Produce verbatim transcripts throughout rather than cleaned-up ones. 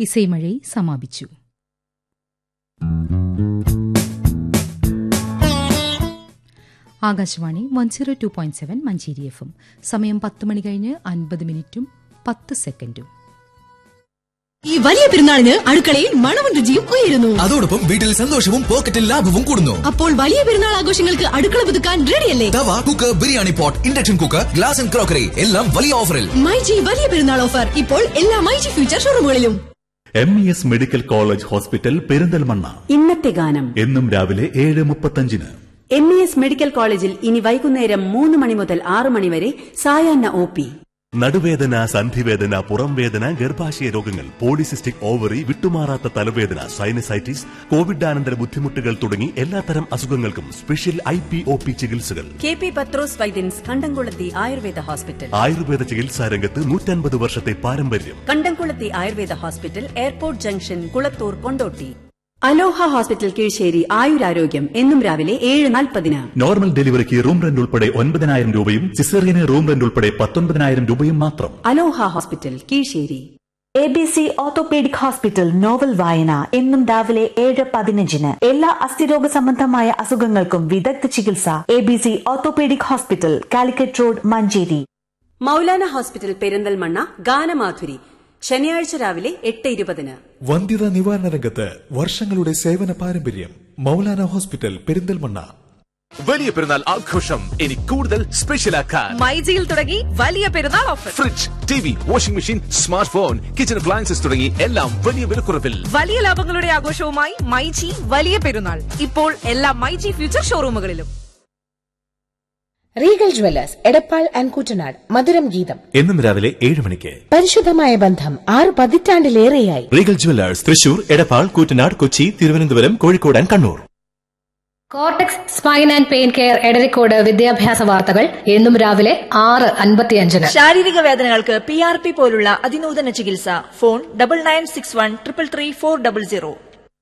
ഇസൈമഴൈ സമാപിച്ചു. Akashvani one zero two point seven Manjeri F M. സമയം പത്ത് മണി കഴിഞ്ഞ് അൻപത് മിനിറ്റും പത്ത് സെക്കൻഡും. ഈ വലിയ പെരുന്നാളിന് അടുക്കളയിൽ മണവും രുചിയും ഉയരുന്നു. അതോടൊപ്പം വീട്ടിൽ സന്തോഷവും പോക്കറ്റിൽ ലാഭവും കൂടുന്നു. അപ്പോൾ വലിയ പെരുന്നാൾ ആഘോഷങ്ങൾക്ക് അടുക്കള പുതുക്കാൻ റെഡിയല്ലേ? തവ, cooker, biryani pot, induction cooker, glass and crockery എല്ലാം വലിയ ഓഫറിൽ. മൈജി വലിയ പെരുന്നാൾ ഓഫർ ഇപ്പോൾ എല്ലാ myG future ഷോറൂമുകളിലും. M E S medical college hospital Perinthalmanna. ഇന്നത്തെ ഗാനം എന്നും രാവിലെ ഏഴ് മുപ്പത്തഞ്ചിന്. എം ഇ എസ് മെഡിക്കൽ കോളേജിൽ ഇനി വൈകുന്നേരം മൂന്ന് മണി മുതൽ ആറ് മണി വരെ സായാഹ്ന ഒ പി. നടുവേദന, സന്ധിവേദന, പുറംവേദന, ഗർഭാശയ രോഗങ്ങൾ, പോളിസിസ്റ്റിക് ഓവറി, വിട്ടുമാറാത്ത തലവേദന, സൈനസൈറ്റിസ്, കോവിഡാനന്തര ബുദ്ധിമുട്ടുകൾ തുടങ്ങി എല്ലാത്തരം അസുഖങ്ങൾക്കും special I P O P ചികിത്സകൾ. കെ പി പത്രോസ് വൈദ്യൻസ് കണ്ടംകുളത്തി ആയുർവേദ ഹോസ്പിറ്റൽ. ആയുർവേദ ചികിത്സാ രംഗത്ത് നൂറ്റൻപത് വർഷത്തെ പാരമ്പര്യം. കണ്ടംകുളത്തി Ayurveda hospital, airport junction, Kulathur, Kondotty. അലോഹ ഹോസ്പിറ്റൽ കീഴ്ശേരി, ആയുരാരോഗ്യം എന്നും രാവിലെ ഏഴ് നാൽപ്പതിന്. നോർമൽ ഡെലിവറിക്ക് റൂം റെന്റ് ഉൾപ്പെടെ ഒൻപതിനായിരം രൂപയും സിസേറിയന് റൂം റെന്റ് ഉൾപ്പെടെ പത്തൊൻപതിനായിരം രൂപയും മാത്രം. അലോഹ hospital Kizhisseri. A B C orthopaedic hospital novel വായന എന്നും രാവിലെ ഏഴ് പതിനഞ്ചിന്. എല്ലാ അസ്ഥിരോഗ സംബന്ധമായ അസുഖങ്ങൾക്കും വിദഗ്ധ ചികിത്സ. A B C orthopaedic hospital, Calicut road, Manjeri. Maulana hospital Perinthalmanna ഗാനമാധുരി ശനിയാഴ്ച രാവിലെ എട്ട് ഇരുപതിന്. വന്ധ്യതാ നിവാരണ രംഗത്ത് വർഷങ്ങളുടെ സേവന പാരമ്പര്യം. മൗലാന ഹോസ്പിറ്റൽ പെരിന്തൽമണ്ണ. വലിയ പെരുന്നാൾ ആഘോഷം ഇനി കൂടുതൽ സ്പെഷ്യലാക്കാൻ മൈജിയിൽ തുടങ്ങി വലിയ പെരുന്നാൾ offer. Fridge, T V, washing machine, smart phone, kitchen appliances തുടങ്ങി എല്ലാം വലിയ വിലക്കുറവിൽ. വലിയ ലാഭങ്ങളുടെ ആഘോഷവുമായി മൈജി വലിയ പെരുന്നാൾ ഇപ്പോൾ എല്ലാ myG future ഷോറൂമുകളിലും. Regal jewellers Edappal and Kuttanad മധുരം ഗീതം എന്നും രാവിലെ ഏഴ് മണിക്ക്. പരിശുദ്ധമായ ബന്ധം ആറ് പതിറ്റാണ്ടിലേറെയായി. Regal jewellers Thrissur, Edappal, Koottanad, Kochi, Thiruvananthapuram, Kozhikode and Kannur. Cortex spine and pain care Edarikode വിദ്യാഭ്യാസ വാർത്തകൾ എന്നും രാവിലെ ആറ് അൻപത്തിയഞ്ചിന്. ശാരീരിക വേദനകൾക്ക് പി ആർ പി പോലുള്ള അതിനൂതന ചികിത്സ. Phone double nine six one triple three four double zero.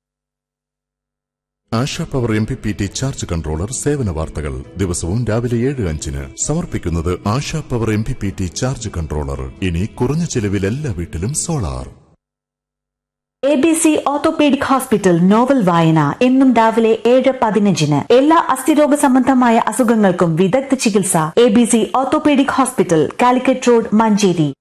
ASHA power M P P T charge controller സേവന വാർത്തകൾ ദിവസവും രാവിലെ ഏഴ് അഞ്ചിന് സമർപ്പിക്കുന്നത് ASHA power M P P T charge controller. ഇനി കുറഞ്ഞ ചെലവിൽ എല്ലാ വീട്ടിലും solar. A B C orthopaedic hospital novel വായന എന്നും രാവിലെ ഏഴ് പതിനഞ്ചിന്. എല്ലാ അസ്ഥിരോഗ സംബന്ധമായ അസുഖങ്ങൾക്കും വിദഗ്ധ ചികിത്സ. A B C orthopaedic hospital, Calicut road, Manjeri.